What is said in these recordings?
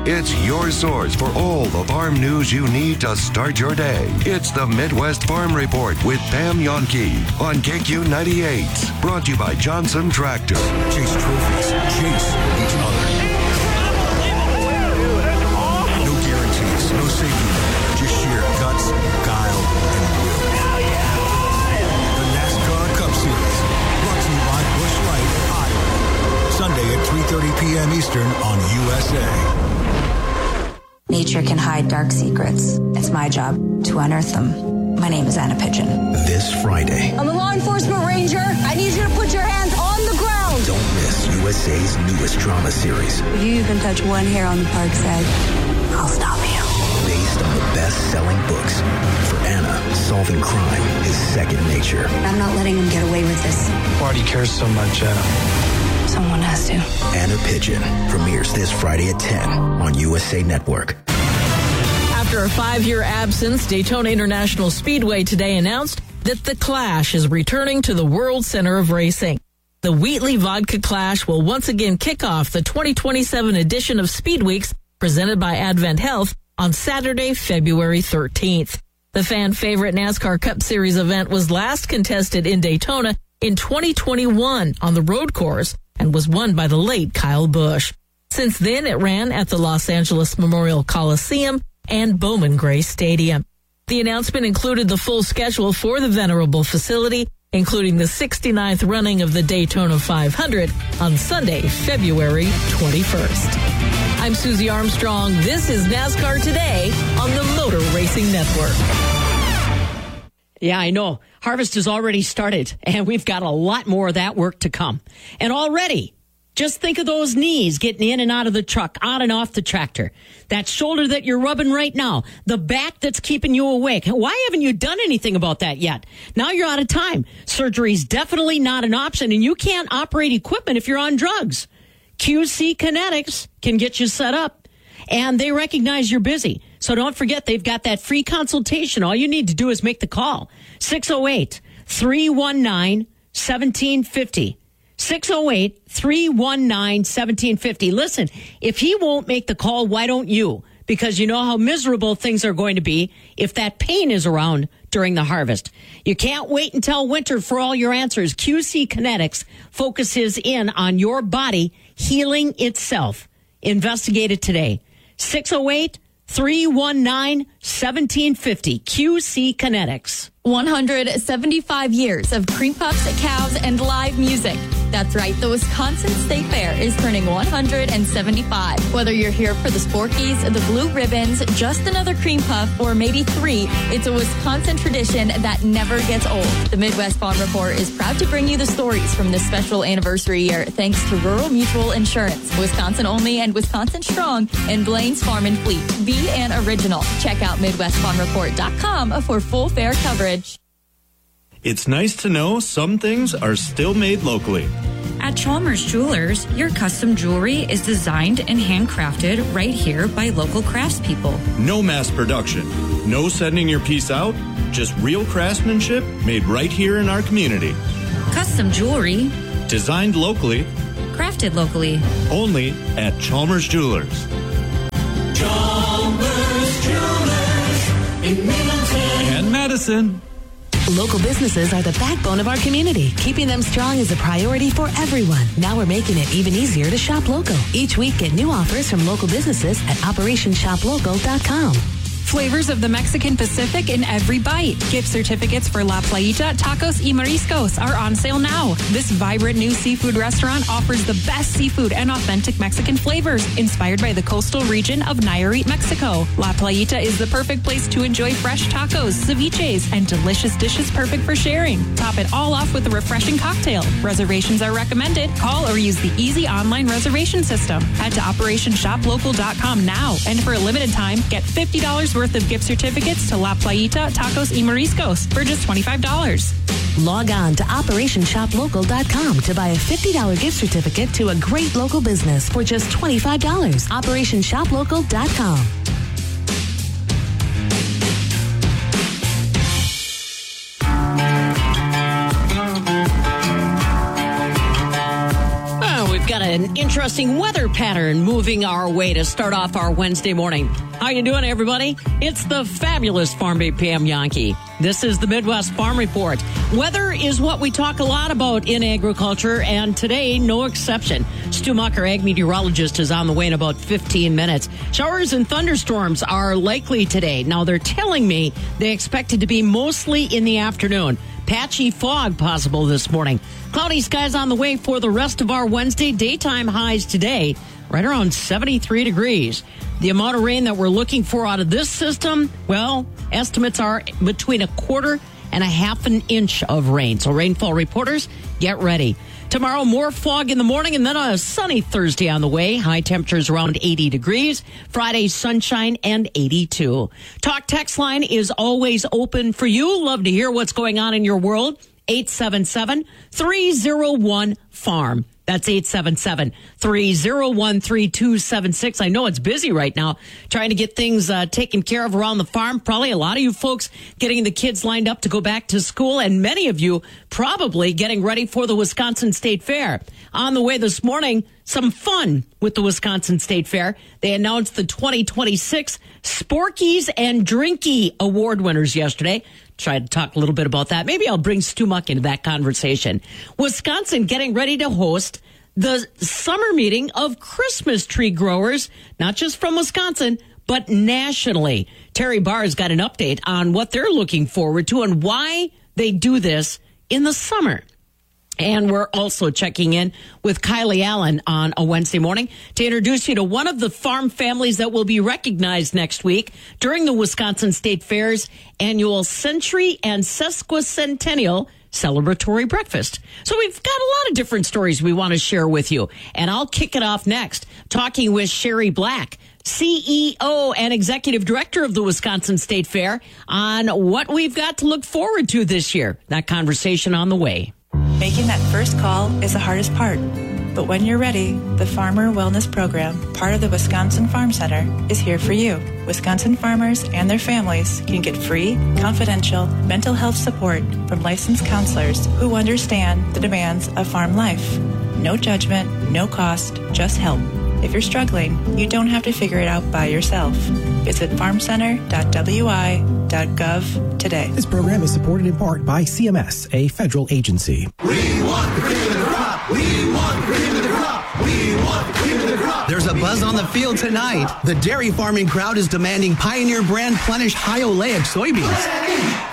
It's your source for all the farm news you need to start your day. It's the Midwest Farm Report with Pam Yonke on KQ 98. Brought to you by Johnson Tractor. Chase trophies. Chase each other. No guarantees. No safety. Just sheer guts, guile, and will. The NASCAR Cup Series. Brought to you by Busch Light, Iowa. Sunday at 3:30 p.m. Eastern on USA. Nature can hide dark secrets. It's my job to unearth them. My name is Anna Pigeon. This Friday. I'm a law enforcement ranger. I need you to put your hands on the ground. Don't miss USA's newest drama series. If you even touch one hair on the park's edge, I'll stop you. Based on the best-selling books. For Anna, solving crime is second nature. I'm not letting him get away with this. Why do you care so much, Anna? Someone has to. Anna Pigeon premieres this Friday at 10 on USA Network. After a 5-year absence, Daytona International Speedway today announced that the Clash is returning to the World Center of Racing. The Wheatley Vodka Clash will once again kick off the 2027 edition of Speed Weeks presented by Advent Health on Saturday, February 13th. The fan favorite NASCAR Cup Series event was last contested in Daytona in 2021 on the road course and was won by the late Kyle Busch. Since then, it ran at the Los Angeles Memorial Coliseum and Bowman Gray Stadium. The announcement included the full schedule for the venerable facility, including the 69th running of the Daytona 500 on Sunday, February 21st. I'm Susie Armstrong. This is NASCAR Today on the Motor Racing Network. Yeah, I know. Harvest has already started, and we've got a lot more of that work to come. And already, just think of those knees getting in and out of the truck, on and off the tractor. That shoulder that you're rubbing right now, the back that's keeping you awake. Why haven't you done anything about that yet? Now you're out of time. Surgery's definitely not an option, and you can't operate equipment if you're on drugs. QC Kinetics can get you set up, and they recognize you're busy. So don't forget, they've got that free consultation. All you need to do is make the call. 608-319-1750. 608-319-1750. Listen, if he won't make the call, why don't you? Because you know how miserable things are going to be if that pain is around during the harvest. You can't wait until winter for all your answers. QC Kinetics focuses in on your body healing itself. Investigate it today. 608-319-1750. QC Kinetics. 175 years of cream puffs, cows, and live music. That's right, the Wisconsin State Fair is turning 175. Whether you're here for the Sporkies, the Blue Ribbons, just another cream puff, or maybe 3, it's a Wisconsin tradition that never gets old. The Midwest Farm Report is proud to bring you the stories from this special anniversary year thanks to Rural Mutual Insurance, Wisconsin only and Wisconsin strong, and Blaine's Farm and Fleet. Be an original. Check out MidwestFarmReport.com for full fair coverage. It's nice to know some things are still made locally. At Chalmers Jewelers, your custom jewelry is designed and handcrafted right here by local craftspeople. No mass production, no sending your piece out, just real craftsmanship made right here in our community. Custom jewelry, designed locally, crafted locally. Only at Chalmers Jewelers. Chalmers Jewelers in Middleton and Madison. Local businesses are the backbone of our community. Keeping them strong is a priority for everyone. Now we're making it even easier to shop local. Each week, get new offers from local businesses at OperationShopLocal.com. Flavors of the Mexican Pacific in every bite. Gift certificates for La Playita, Tacos y Mariscos are on sale now. This vibrant new seafood restaurant offers the best seafood and authentic Mexican flavors inspired by the coastal region of Nayarit, Mexico. La Playita is the perfect place to enjoy fresh tacos, ceviches, and delicious dishes perfect for sharing. Top it all off with a refreshing cocktail. Reservations are recommended. Call or use the easy online reservation system. Head to OperationShopLocal.com now, and for a limited time, get $50 worth of gift certificates to La Playita, Tacos y Mariscos for just $25. Log on to OperationShopLocal.com to buy a $50 gift certificate to a great local business for just $25. OperationShopLocal.com. an interesting weather pattern moving our way to start off our Wednesday morning. How you doing, everybody? It's the fabulous Farm Bay Pam Yankee. This is the Midwest Farm Report. Weather is what we talk a lot about in agriculture, and today, no exception. Stu Mucker, ag meteorologist, is on the way in about 15 minutes. Showers and thunderstorms are likely today. Now, they're telling me they expect it to be mostly in the afternoon. Patchy fog possible this morning. Cloudy skies on the way for the rest of our Wednesday. Daytime highs today, right around 73 degrees. The amount of rain that we're looking for out of this system, well, estimates are between a quarter and a half an inch of rain. So rainfall reporters, get ready. Tomorrow, more fog in the morning and then a sunny Thursday on the way. High temperatures around 80 degrees. Friday, sunshine and 82. Talk text line is always open for you. Love to hear what's going on in your world. 877-301-FARM. That's 877-301-3276. I know it's busy right now trying to get things taken care of around the farm. Probably a lot of you folks getting the kids lined up to go back to school, and many of you probably getting ready for the Wisconsin State Fair. On the way this morning, some fun with the Wisconsin State Fair. They announced the 2026 Sporkies and Drinky Award winners yesterday. Tried to talk a little bit about that. Maybe I'll bring Stu Muck into that conversation. Wisconsin getting ready to host the summer meeting of Christmas tree growers, not just from Wisconsin, but nationally. Terry Barr's got an update on what they're looking forward to and why they do this in the summer. And we're also checking in with Kylie Allen on a Wednesday morning to introduce you to one of the farm families that will be recognized next week during the Wisconsin State Fair's annual Century and Sesquicentennial celebratory breakfast. So we've got a lot of different stories we want to share with you. And I'll kick it off next, talking with Sherry Black, CEO and Executive Director of the Wisconsin State Fair, on what we've got to look forward to this year. That conversation on the way. Making that first call is the hardest part. But when you're ready, the Farmer Wellness Program, part of the Wisconsin Farm Center, is here for you. Wisconsin farmers and their families can get free, confidential mental health support from licensed counselors who understand the demands of farm life. No judgment, no cost, just help. If you're struggling, you don't have to figure it out by yourself. Visit farmcenter.wi.gov today. This program is supported in part by CMS, a federal agency. We want the cream of the crop. We want the cream of the crop. We want the cream of the crop. There's a buzz on the field tonight. The dairy farming crowd is demanding Pioneer brand Plenish high oleic soybeans.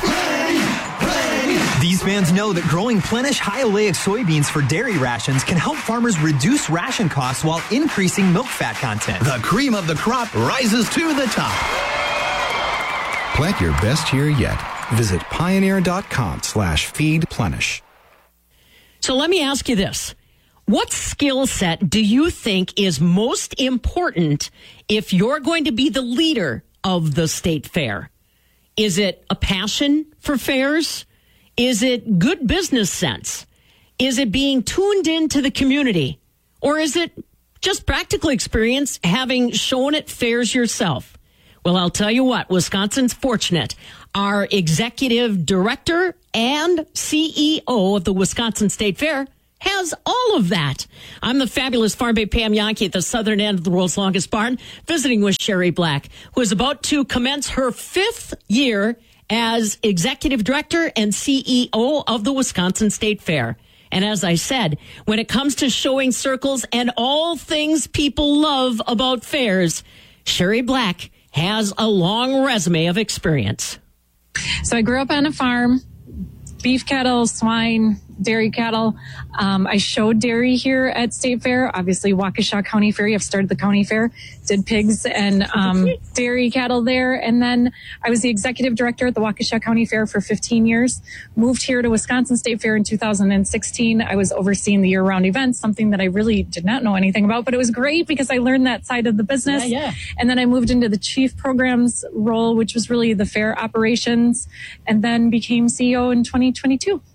These fans know that growing Plenish high oleic soybeans for dairy rations can help farmers reduce ration costs while increasing milk fat content. The cream of the crop rises to the top. Plant your best year yet. Visit pioneer.com/feedplenish. So let me ask you this. What skill set do you think is most important if you're going to be the leader of the state fair? Is it a passion for fairs? Is it good business sense? Is it being tuned into the community? Or is it just practical experience having shown at fairs yourself? Well, I'll tell you what, Wisconsin's fortunate. Our executive director and CEO of the Wisconsin State Fair has all of that. I'm the fabulous Farm Bay Pam Yankee at the southern end of the world's longest barn, visiting with Sherry Black, who is about to commence her 5th year as executive director and CEO of the Wisconsin State Fair. And as I said, when it comes to showing circles and all things people love about fairs, Sherry Black has a long resume of experience. So I grew up on a farm, beef cattle, swine, dairy cattle. I showed dairy here at State Fair, obviously Waukesha County Fair. I've started the county fair, did pigs and dairy cattle there. And then I was the executive director at the Waukesha County Fair for 15 years, moved here to Wisconsin State Fair in 2016. I was overseeing the year-round events, something that I really did not know anything about, but it was great because I learned that side of the business. Yeah. And then I moved into the chief programs role, which was really the fair operations, and then became CEO in 2022.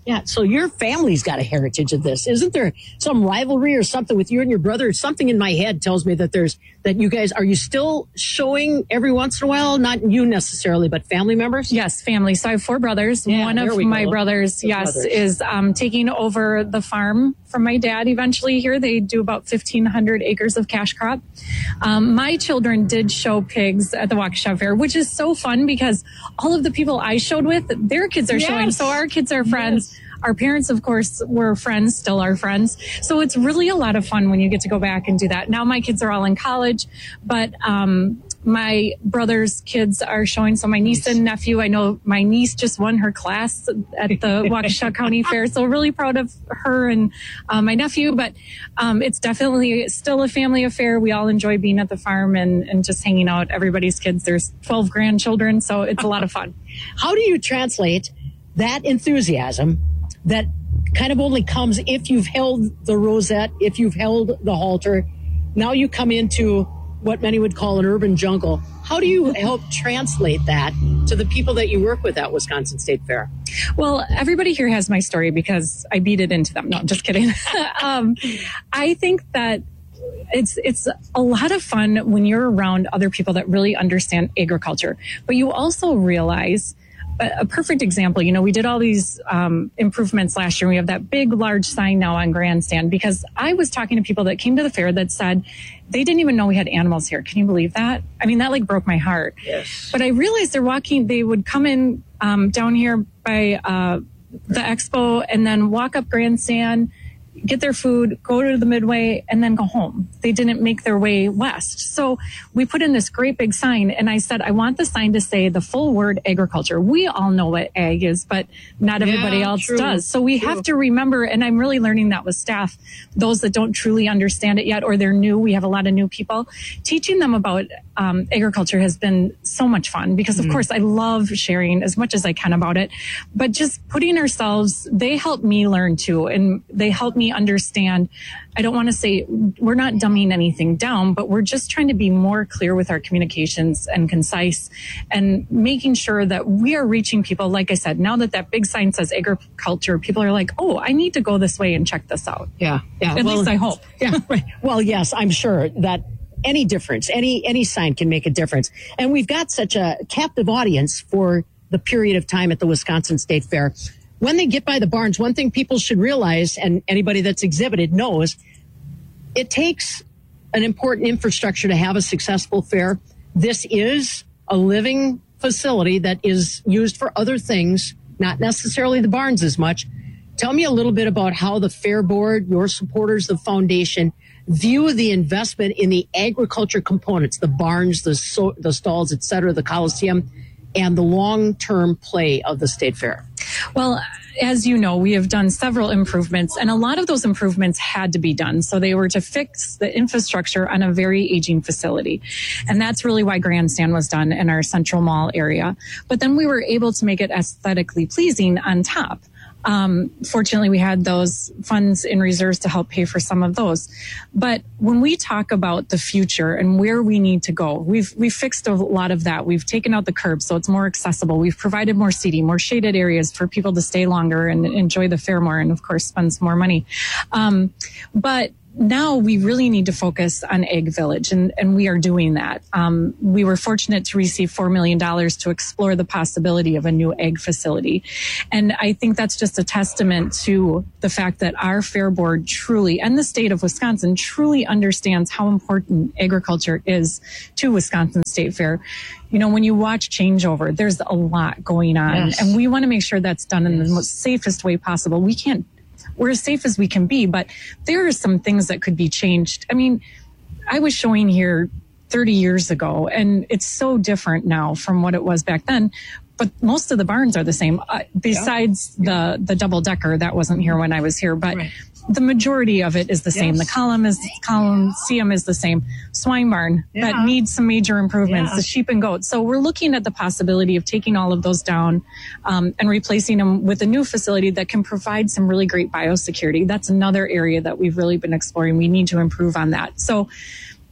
Yeah, so your family's got a heritage of this. Isn't there some rivalry or something with you and your brother? Something in my head tells me that you guys, are you still showing every once in a while? Not you necessarily, but family members? Yes, family. So I have 4 brothers. Yeah, one of my brothers, is taking over the farm from my dad eventually here. They do about 1,500 acres of cash crop. My children did show pigs at the Waukesha Fair, which is so fun because all of the people I showed with, their kids are showing. So our kids are friends. Yes. Our parents, of course, were friends, still are friends. So it's really a lot of fun when you get to go back and do that. Now my kids are all in college, but my brother's kids are showing. So my niece and nephew, I know my niece just won her class at the Waukesha County Fair. So really proud of her and my nephew. But it's definitely still a family affair. We all enjoy being at the farm and just hanging out. Everybody's kids, there's 12 grandchildren. So it's a lot of fun. How do you translate that enthusiasm that kind of only comes if you've held the rosette, if you've held the halter? Now you come into what many would call an urban jungle. How do you help translate that to the people that you work with at Wisconsin State Fair? Well, everybody here has my story because I beat it into them. No, I'm just kidding. I think that it's a lot of fun when you're around other people that really understand agriculture, but you also realize a perfect example, we did all these improvements last year. We have that big, large sign now on Grandstand because I was talking to people that came to the fair that said they didn't even know we had animals here. Can you believe that? I mean, that broke my heart. Yes. But I realized they would come in down here by the expo and then walk up Grandstand, get their food, go to the Midway, and then go home. They didn't make their way west. So we put in this great big sign, and I said, I want the sign to say the full word agriculture. We all know what ag is, but not everybody else does. So we have to remember, and I'm really learning that with staff, those that don't truly understand it yet, or they're new. We have a lot of new people. Teaching them about agriculture has been so much fun because, of course, I love sharing as much as I can about it. But just putting ourselves, they help me learn too, and they help me understand. I don't want to say we're not dumbing anything down, but we're just trying to be more clear with our communications and concise and making sure that we are reaching people. Like I said, now that big sign says agriculture, people are like, oh, I need to go this way and check this out. Yeah. At least I hope. Yeah. Right. Well, yes, I'm sure that any difference, any sign can make a difference. And we've got such a captive audience for the period of time at the Wisconsin State Fair. When they get by the barns, one thing people should realize, and anybody that's exhibited knows, it takes an important infrastructure to have a successful fair. This is a living facility that is used for other things, not necessarily the barns as much. Tell me a little bit about how the Fair Board, your supporters, the foundation, view the investment in the agriculture components, the barns, the stalls, et cetera, the Coliseum, and the long-term play of the State Fair. Well, as you know, we have done several improvements, and a lot of those improvements had to be done. So they were to fix the infrastructure on a very aging facility. And that's really why Grandstand was done in our Central Mall area. But then we were able to make it aesthetically pleasing on top. Fortunately, we had those funds in reserves to help pay for some of those. But when we talk about the future and where we need to go, we've fixed a lot of that. We've taken out the curbs so it's more accessible. We've provided more seating, more shaded areas for people to stay longer and enjoy the fair more and, of course, spend some more money. But now we really need to focus on Ag Village, and we are doing that. We were fortunate to receive $4 million to explore the possibility of a new ag facility. And I think that's just a testament to the fact that our Fair Board truly, and the state of Wisconsin, truly understands how important agriculture is to Wisconsin State Fair. When you watch changeover, there's a lot going on, and we want to make sure that's done in the most safest way possible. We're as safe as we can be, but there are some things that could be changed. I mean, I was showing here 30 years ago, and it's so different now from what it was back then. But most of the barns are the same, besides the double-decker that wasn't here when I was here. But the majority of it is the same. The Coliseum is the same. Swine barn that needs some major improvements. The sheep and goats. So we're looking at the possibility of taking all of those down and replacing them with a new facility that can provide some really great biosecurity. That's another area that we've really been exploring. We need to improve on that. So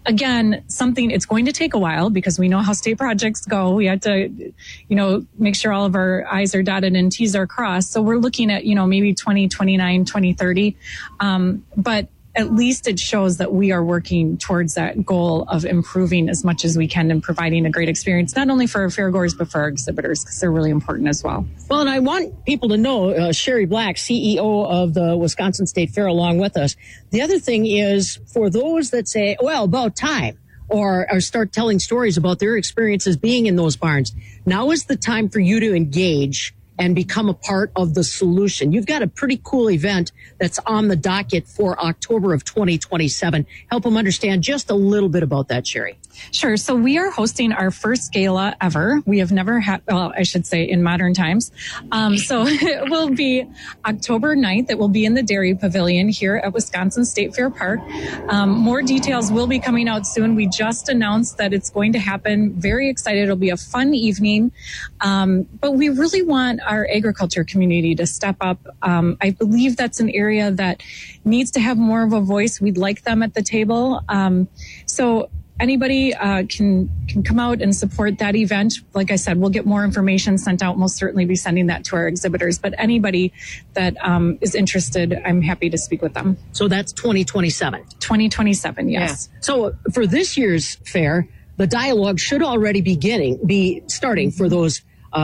again, it's going to take a while because we know how state projects go. We have to, make sure all of our I's are dotted and T's are crossed. So we're looking at, maybe 2029, 2030. But at least it shows that we are working towards that goal of improving as much as we can and providing a great experience, not only for our fairgoers, but for our exhibitors, because they're really important as well. Well, and I want people to know, Sherry Black, CEO of the Wisconsin State Fair, along with us. The other thing is, for those that say, well, about time, or start telling stories about their experiences being in those barns, now is the time for you to engage and become a part of the solution. You've got a pretty cool event that's on the docket for October of 2027. Help them understand just a little bit about that, Sherry. Sure. So we are hosting our first gala ever. We have never had, well, I should say in modern times. So it will be October 9th. It will be in the Dairy Pavilion here at Wisconsin State Fair Park. More details will be coming out soon. We just announced that it's going to happen. Very excited. It'll be a fun evening. But we really want our agriculture community to step up. I believe that's an area that needs to have more of a voice. We'd like them at the table. So anybody can come out and support that event. Like I said, we'll get more information sent out. Most certainly be sending that to our exhibitors. But anybody that is interested, I'm happy to speak with them. So that's 2027. 2027, yes. Yeah. So for this year's fair, the dialogue should already be starting for those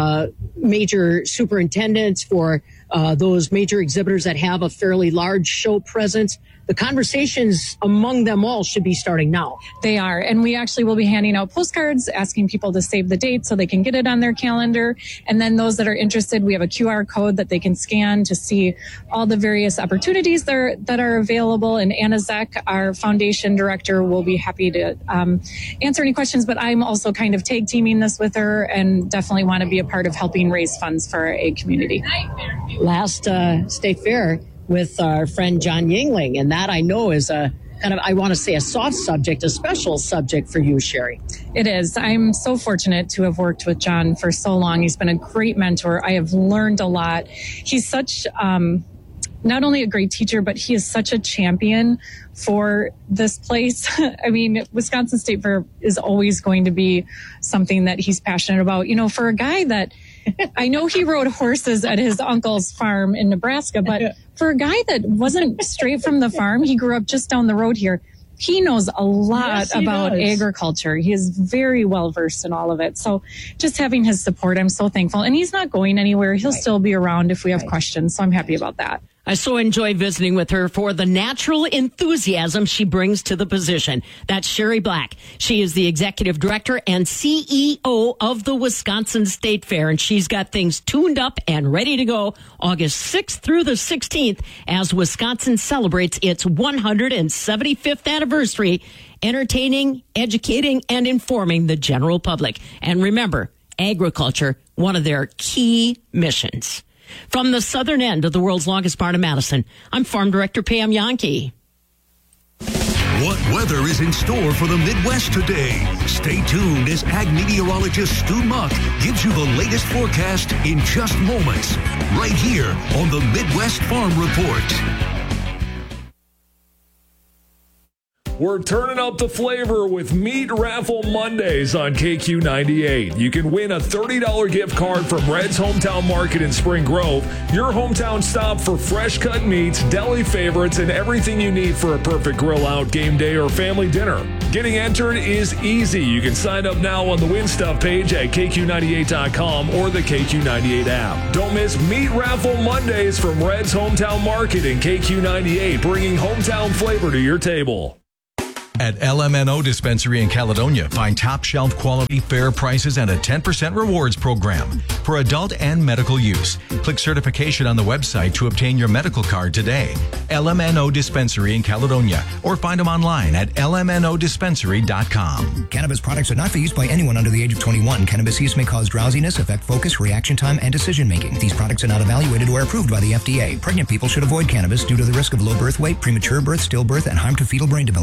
major superintendents, for those major exhibitors that have a fairly large show presence. The conversations among them all should be starting now. They are. And we actually will be handing out postcards, asking people to save the date so they can get it on their calendar. And then those that are interested, we have a QR code that they can scan to see all the various opportunities that are available. And Anna Zek, our foundation director, will be happy to answer any questions. But I'm also kind of tag teaming this with her and definitely want to be a part of helping raise funds for our egg community. Last State Fair with our friend John Yingling, and that I know is a kind of, I want to say, a soft subject, a special subject for you, Sherry. It is. I'm so fortunate to have worked with John for so long. He's been a great mentor. I have learned a lot. He's such not only a great teacher, but he is such a champion for this place. I mean, Wisconsin State Fair is always going to be something that he's passionate about. For a guy that I know he rode horses at his uncle's farm in Nebraska, but for a guy that wasn't straight from the farm, he grew up just down the road here. He knows a lot about agriculture. He is very well versed in all of it. So just having his support, I'm so thankful. And he's not going anywhere. He'll still be around if we have questions. So I'm happy about that. I so enjoy visiting with her for the natural enthusiasm she brings to the position. That's Sherry Black. She is the executive director and CEO of the Wisconsin State Fair, and she's got things tuned up and ready to go August 6th through the 16th as Wisconsin celebrates its 175th anniversary, entertaining, educating, and informing the general public. And remember, agriculture, one of their key missions. From the southern end of the world's longest barn in Madison, I'm Farm Director Pam Yonke. What weather is in store for the Midwest today? Stay tuned as ag meteorologist Stu Muck gives you the latest forecast in just moments, right here on the Midwest Farm Report. We're turning up the flavor with Meat Raffle Mondays on KQ98. You can win a $30 gift card from Red's Hometown Market in Spring Grove, your hometown stop for fresh cut meats, deli favorites, and everything you need for a perfect grill out, game day, or family dinner. Getting entered is easy. You can sign up now on the Win Stuff page at KQ98.com or the KQ98 app. Don't miss Meat Raffle Mondays from Red's Hometown Market in KQ98, bringing hometown flavor to your table. At LMNO Dispensary in Caledonia, find top shelf quality, fair prices, and a 10% rewards program for adult and medical use. Click certification on the website to obtain your medical card today. LMNO Dispensary in Caledonia, or find them online at lmnodispensary.com. Cannabis products are not for use by anyone under the age of 21. Cannabis use may cause drowsiness, affect focus, reaction time, and decision making. These products are not evaluated or approved by the FDA. Pregnant people should avoid cannabis due to the risk of low birth weight, premature birth, stillbirth, and harm to fetal brain development.